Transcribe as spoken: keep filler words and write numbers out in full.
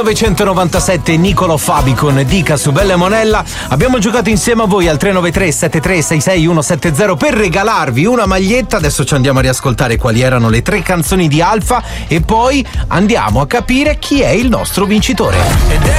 millenovecentonovantasette Niccolò Fabi con Dica su Bella e Monella. Abbiamo giocato insieme a voi al tre nove tre sette tre sei sei uno sette zero per regalarvi una maglietta. Adesso ci andiamo a riascoltare quali erano le tre canzoni di Alpha e poi andiamo a capire chi è il nostro vincitore.